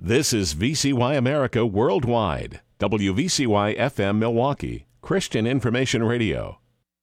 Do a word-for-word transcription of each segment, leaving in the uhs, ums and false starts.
This is V C Y America Worldwide, W V C Y F M Milwaukee, Christian Information Radio.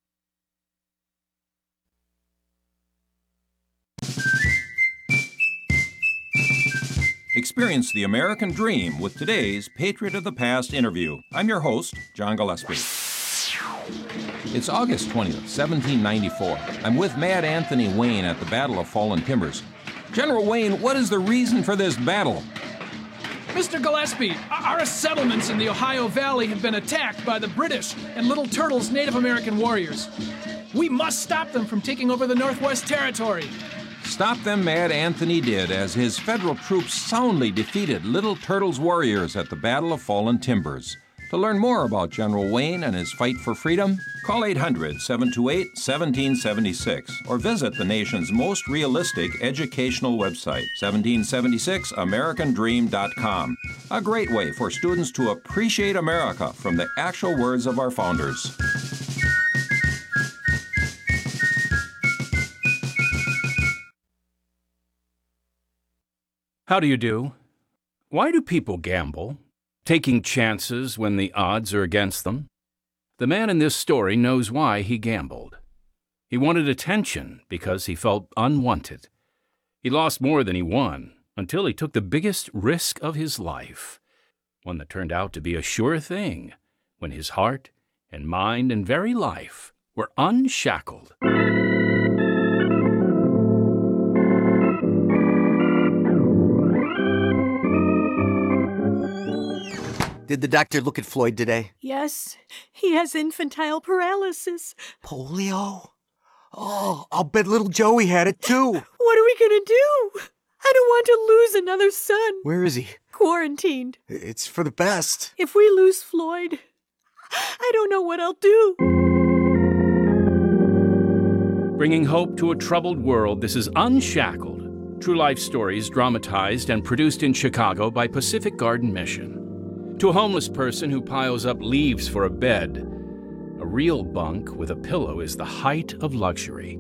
Experience the American dream with today's Patriot of the Past interview. I'm your host, John Gillespie. It's August twentieth, seventeen ninety-four. I'm with Mad Anthony Wayne at the Battle of Fallen Timbers. General Wayne, what is the reason for this battle? Mister Gillespie, our settlements in the Ohio Valley have been attacked by the British and Little Turtle's Native American warriors. We must stop them from taking over the Northwest Territory. Stop them Mad Anthony did as his federal troops soundly defeated Little Turtle's warriors at the Battle of Fallen Timbers. To learn more about General Wayne and his fight for freedom, call eight hundred, seven two eight, one seven seven six or visit the nation's most realistic educational website, seventeen seventy-six american dream dot com. A great way for students to appreciate America from the actual words of our founders. How do you do? Why do people gamble? Taking chances when the odds are against them? The man in this story knows why he gambled. He wanted attention because he felt unwanted. He lost more than he won until he took the biggest risk of his life, one that turned out to be a sure thing when his heart and mind and very life were unshackled. Did the doctor look at Floyd today? Yes, he has infantile paralysis. Polio? Oh, I'll bet little Joey had it too. What are we gonna do? I don't want to lose another son. Where is he? Quarantined. It's for the best. If we lose Floyd, I don't know what I'll do. Bringing hope to a troubled world, this is Unshackled. True life stories dramatized and produced in Chicago by Pacific Garden Mission. To a homeless person who piles up leaves for a bed, a real bunk with a pillow is the height of luxury.